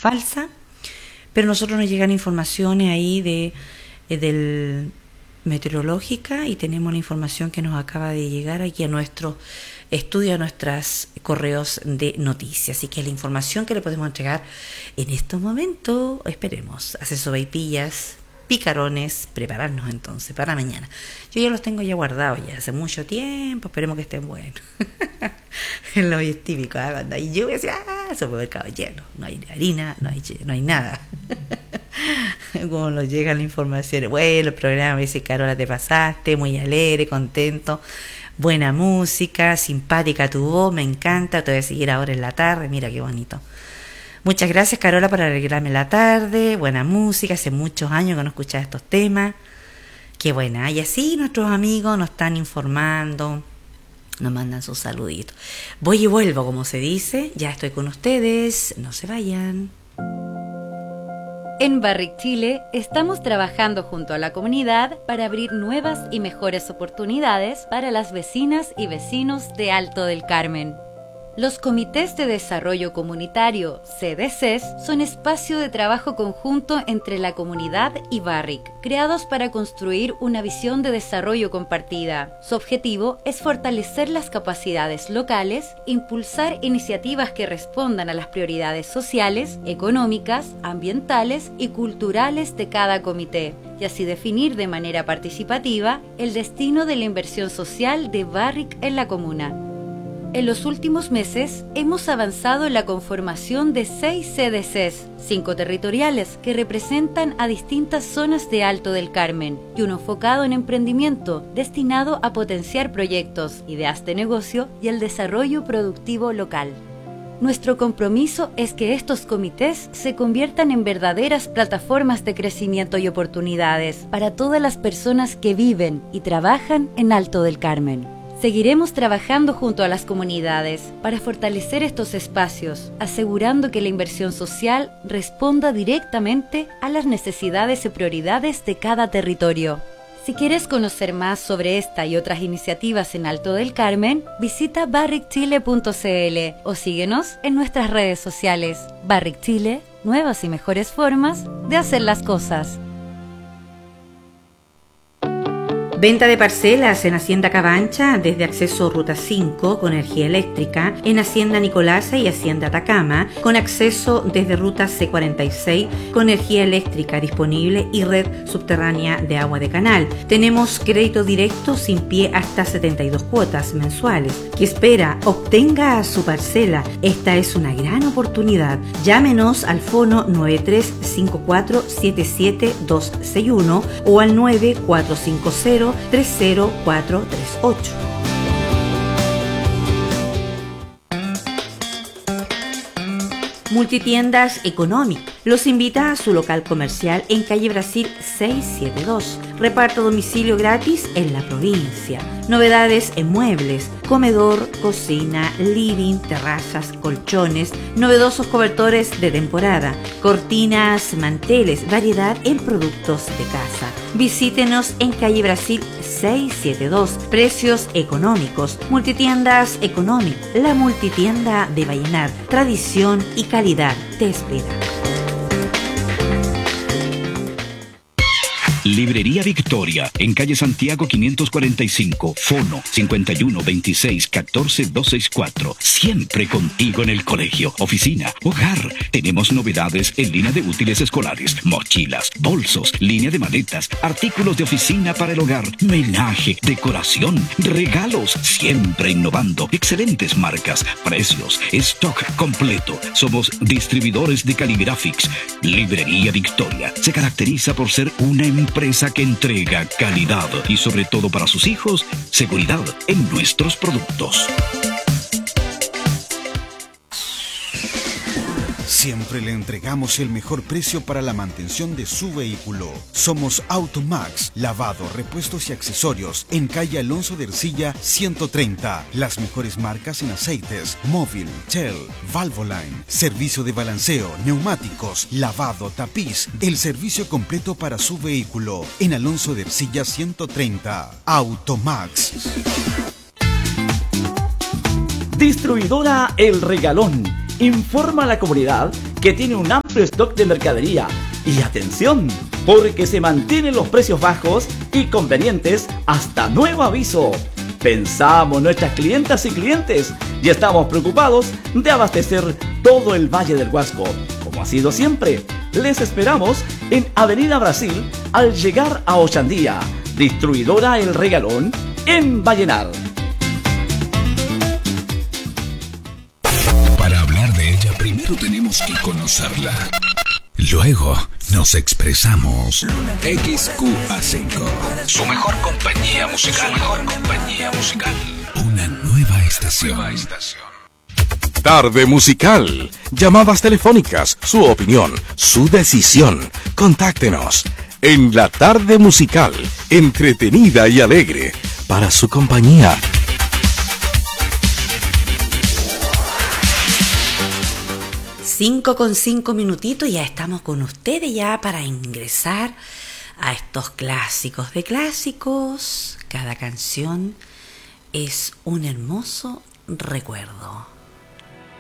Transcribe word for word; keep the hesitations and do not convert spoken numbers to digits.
falsa, pero a nosotros nos llegan informaciones ahí de, de del meteorológica y tenemos la información que nos acaba de llegar aquí a nuestro estudio, a nuestros correos de noticias. Así que la información que le podemos entregar en estos momentos, esperemos, hacer sopaipillas, picarones, prepararnos entonces para mañana. Yo ya los tengo ya guardados ya hace mucho tiempo, esperemos que estén buenos. Lo es típico, ¿eh? Cuando hay lluvia, ah, supermercado lleno, no hay harina, no hay, no hay nada. Como nos llega la información, bueno, el programa dice, Carola, te pasaste, muy alegre, contento, buena música, simpática tu voz, me encanta, te voy a seguir ahora en la tarde, mira qué bonito. Muchas gracias, Carola, por alegrarme la tarde, buena música, hace muchos años que no escuchaba estos temas, qué buena. Y así nuestros amigos nos están informando, nos mandan sus saluditos. Voy y vuelvo, como se dice, ya estoy con ustedes, no se vayan. En Barrick Chile estamos trabajando junto a la comunidad para abrir nuevas y mejores oportunidades para las vecinas y vecinos de Alto del Carmen. Los comités de desarrollo comunitario, C D Cs, son espacio de trabajo conjunto entre la comunidad y Barrick, creados para construir una visión de desarrollo compartida. Su objetivo es fortalecer las capacidades locales, impulsar iniciativas que respondan a las prioridades sociales, económicas, ambientales y culturales de cada comité, y así definir de manera participativa el destino de la inversión social de Barrick en la comuna. En los últimos meses hemos avanzado en la conformación de seis C D Cs, cinco territoriales que representan a distintas zonas de Alto del Carmen y uno enfocado en emprendimiento destinado a potenciar proyectos, ideas de negocio y el desarrollo productivo local. Nuestro compromiso es que estos comités se conviertan en verdaderas plataformas de crecimiento y oportunidades para todas las personas que viven y trabajan en Alto del Carmen. Seguiremos trabajando junto a las comunidades para fortalecer estos espacios, asegurando que la inversión social responda directamente a las necesidades y prioridades de cada territorio. Si quieres conocer más sobre esta y otras iniciativas en Alto del Carmen, visita barrick chile punto c l o síguenos en nuestras redes sociales. Barrick Chile, nuevas y mejores formas de hacer las cosas. Venta de parcelas en Hacienda Cabancha desde acceso Ruta cinco con energía eléctrica, en Hacienda Nicolasa y Hacienda Atacama con acceso desde Ruta C cuarenta y seis con energía eléctrica disponible y red subterránea de agua de canal. Tenemos crédito directo sin pie hasta setenta y dos cuotas mensuales. ¿Qué espera? Obtenga su parcela. Esta es una gran oportunidad. Llámenos al fono nueve tres cinco cuatro siete siete dos seis uno o al nueve cuatro cinco cero tres cero cuatro tres ocho. Multitiendas Economic los invita a su local comercial en calle Brasil seiscientos setenta y dos. Reparto a domicilio gratis en la provincia. Novedades en muebles, comedor, cocina, living, terrazas, colchones, novedosos cobertores de temporada, cortinas, manteles, variedad en productos de casa. Visítenos en calle Brasil seiscientos setenta y dos. Precios económicos. Multitiendas Economic, la multitienda de Vallenar. Tradición y calidad te espera. Librería Victoria, en calle Santiago quinientos cuarenta y cinco, fono cincuenta y uno veintiséis catorce doscientos sesenta y cuatro. Siempre contigo en el colegio, oficina, hogar. Tenemos novedades en línea de útiles escolares, mochilas, bolsos, línea de maletas, artículos de oficina para el hogar, menaje, decoración, regalos. Siempre innovando, excelentes marcas, precios, stock completo. Somos distribuidores de Caligraphics. Librería Victoria se caracteriza por ser una empresa empresa que entrega calidad y sobre todo para sus hijos, seguridad en nuestros productos. Siempre le entregamos el mejor precio para la mantención de su vehículo. Somos Automax, lavado, repuestos y accesorios en calle Alonso de Ercilla ciento treinta. Las mejores marcas en aceites, móvil, Shell, Valvoline, servicio de balanceo, neumáticos, lavado, tapiz, el servicio completo para su vehículo en Alonso de Ercilla ciento treinta. Automax. Distribuidora El Regalón informa a la comunidad que tiene un amplio stock de mercadería. Y atención, porque se mantienen los precios bajos y convenientes hasta nuevo aviso. Pensamos en nuestras clientas y clientes y estamos preocupados de abastecer todo el Valle del Huasco. Como ha sido siempre, les esperamos en Avenida Brasil al llegar a Ochandía, distribuidora El Regalón en Vallenar. Para hablar de ella primero tenemos que conocerla. Luego nos expresamos. X Q A cinco, su mejor compañía musical. Su mejor compañía musical. Una nueva estación. Nueva estación. Tarde musical. Llamadas telefónicas, su opinión, su decisión. Contáctenos. En la tarde musical, entretenida y alegre, para su compañía. Cinco con cinco minutitos, ya estamos con ustedes ya para ingresar a estos clásicos de clásicos. Cada canción es un hermoso recuerdo.